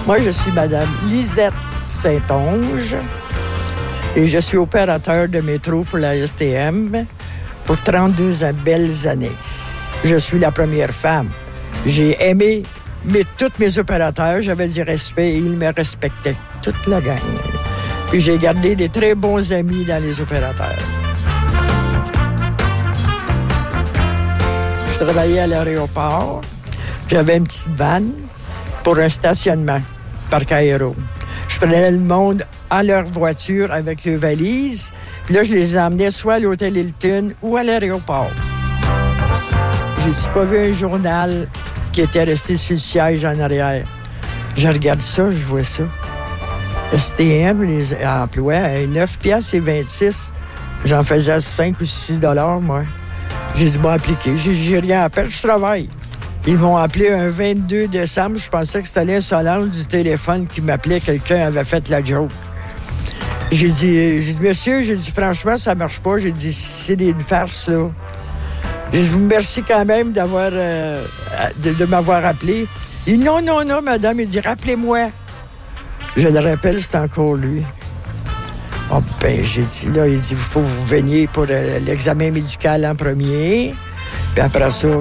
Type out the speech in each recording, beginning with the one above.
Moi, je suis Madame Lisette Saint-Onge et je suis opérateur de métro pour la STM pour 32 belles années. Je suis la première femme. J'ai aimé tous mes opérateurs, j'avais du respect et ils me respectaient, toute la gang. Puis j'ai gardé des très bons amis dans les opérateurs. Je travaillais à l'aéroport. J'avais une petite vanne pour un stationnement, parc aéro. Je prenais le monde à leur voiture avec leurs valises. Puis là, je les emmenais soit à l'hôtel Hilton ou à l'aéroport. J'ai pas vu un journal qui était resté sur le siège en arrière. Je regarde ça, je vois ça. STM, les emplois, à 9 piastres et 26. J'en faisais 5 ou 6 $, moi. J'ai dit, bon, appliqué. J'ai rien à perdre, je travaille. Ils m'ont appelé un 22 décembre. Je pensais que c'était l'insolence du téléphone qui m'appelait. Quelqu'un avait fait la joke. J'ai dit, monsieur, franchement, ça marche pas. J'ai dit, c'est une farce, là. J'ai dit, je vous remercie quand même d'avoir, de m'avoir appelé. Il dit, non, madame. Il dit, rappelez-moi. Je le rappelle, c'est encore lui. Oh, ben, j'ai dit, là, il dit, il faut que vous veniez pour l'examen médical en premier. Puis après ça,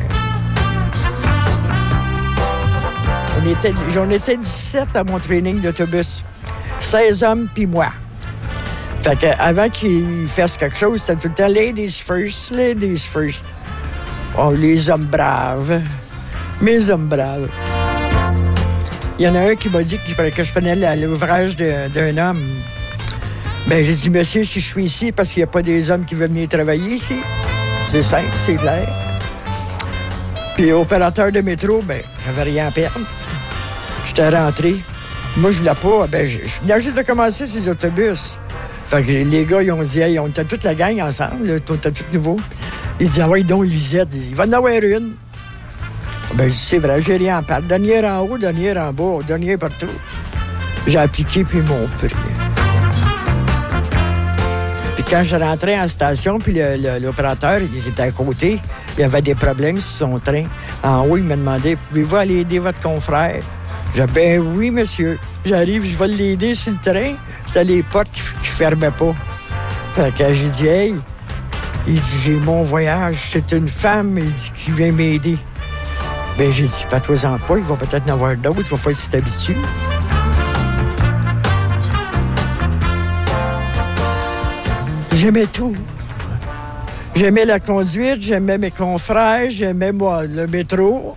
j'en étais 17 à mon training d'autobus. 16 hommes, puis moi. Fait qu'avant qu'ils fassent quelque chose, c'était tout le temps ladies first. Oh, les hommes braves. Mes hommes braves. Il y en a un qui m'a dit que je prenais l'ouvrage d'un homme. Ben, j'ai dit, monsieur, si je suis ici, parce qu'il n'y a pas des hommes qui veulent venir travailler ici. C'est simple, c'est clair. Puis, opérateur de métro, ben, j'avais rien à perdre. J'étais rentré. Moi, je voulais pas. Ben, je venais juste de commencer ces autobus. Fait que les gars, ils ont dit, hey, on était toute la gang ensemble, là, on était tous nouveaux. Ils disaient, ah ouais, donc, Lisette, il va en avoir une. Ben, je dis, c'est vrai, j'ai rien à perdre. Dernier en haut, dernier en bas, dernier partout. J'ai appliqué, puis ils m'ont pris. Puis quand je rentrais en station, puis l'opérateur qui était à côté, il avait des problèmes sur son train. En haut, il me demandait, pouvez-vous aller aider votre confrère? J'ai dit, ben oui, monsieur. J'arrive, je vais l'aider sur le train. C'est les portes qui fermaient pas. Fait que j'ai dit, hey, il dit, j'ai mon voyage, c'est une femme, il dit, qui vient m'aider. Ben j'ai dit, fais-toi-en pas, il va peut-être en avoir d'autres, il va falloir s'y habituer. J'aimais tout. J'aimais la conduite, j'aimais mes confrères, j'aimais, moi, le métro.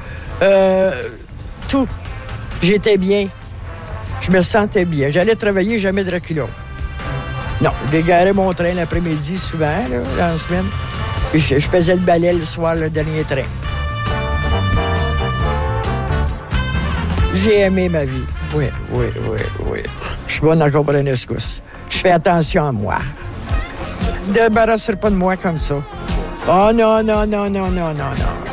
Tout. J'étais bien. Je me sentais bien. J'allais travailler, jamais de reculons. Non, je dégarais mon train l'après-midi souvent, là, dans la semaine. Et je faisais le balai le soir, le dernier train. J'ai aimé ma vie. Oui. Je suis bonne encore pour un escousse. Je fais attention à moi. Je ne me débarrasserai pas de moi comme ça. Oh non.